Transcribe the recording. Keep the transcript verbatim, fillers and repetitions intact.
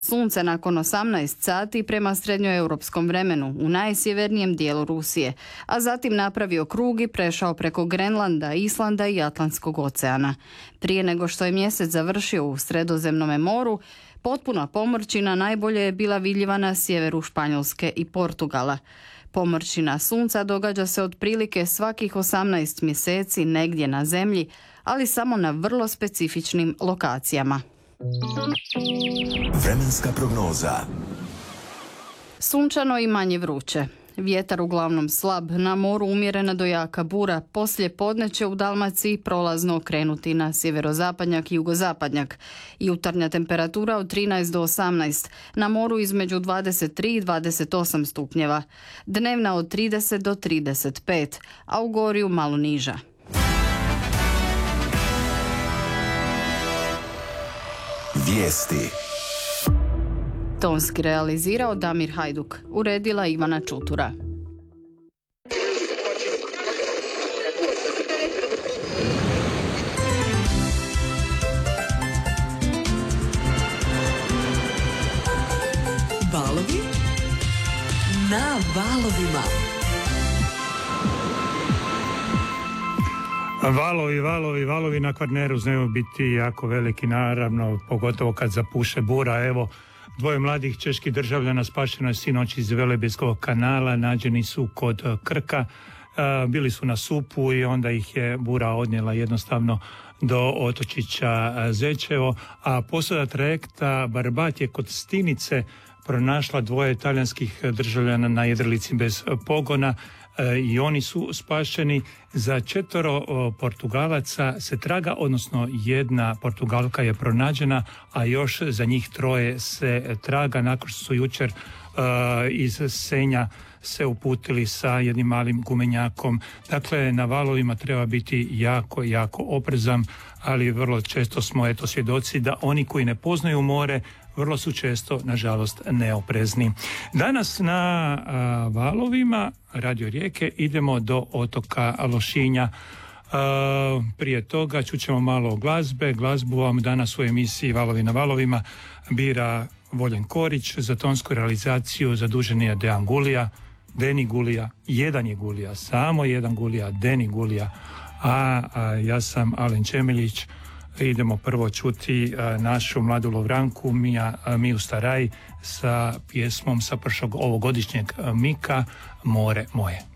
sunce nakon osamnaest sati prema srednjoeuropskom vremenu u najsjevernijem dijelu Rusije, a zatim napravio krug i prešao preko Grenlanda, Islanda i Atlantskog oceana. Prije nego što je mjesec završio u Sredozemnome moru, potpuna pomrčina najbolje je bila vidljiva na sjeveru Španjolske i Portugala. Pomrčina sunca događa se otprilike svakih osamnaest mjeseci negdje na zemlji, ali samo na vrlo specifičnim lokacijama. Vremenska prognoza. Sunčano i manje vruće. Vjetar uglavnom slab, na moru umjerena do jaka bura, poslije podne će u Dalmaciji prolazno okrenuti na sjeverozapadnjak i jugozapadnjak. Jutarnja temperatura od trinaest do osamnaest, na moru između dvadeset tri i dvadeset osam stupnjeva. Dnevna od trideset do trideset pet, a u Gorju malo niža. Vijesti. Tonski realizirao Damir Hajduk, uredila Ivana Čutura. Valovi na valovima. Valovi, valovi, valovi na Kvarneru znaju biti jako veliki, naravno, pogotovo kad zapuše bura. Evo, dvoje mladih čeških državljana spašeno je sinoć iz Velebitskog kanala, nađeni su kod Krka, bili su na supu i onda ih je bura odnijela jednostavno do otočića Zečevo, a posada trajekta Barbat je kod Stinice pronašla dvoje talijanskih državljana na jedrilici bez pogona i oni su spašeni. Za četvoro Portugalaca se traga, odnosno jedna Portugalka je pronađena, a još za njih troje se traga nakon što su jučer uh, iz Senja se uputili sa jednim malim gumenjakom. Dakle, na valovima treba biti jako, jako oprezan, ali vrlo često smo eto svjedoci da oni koji ne poznaju more vrlo su često, nažalost, neoprezni. Danas na a, valovima Radio Rijeke idemo do otoka Lošinja. A, prije toga čućemo malo glazbe. Glazbu vam danas u emisiji Valovi na valovima bira Voljen Korić, za tonsku realizaciju zadužen je Dejan Gulija, Deni Gulija, jedan je Gulija, samo jedan Gulija, Deni Gulija, a, a ja sam Alen Čemeljić. Idemo prvo čuti a, našu mladu Lovranku Mija, a, Miju Staraj sa pjesmom sa prvog ovogodišnjeg Mika More moje.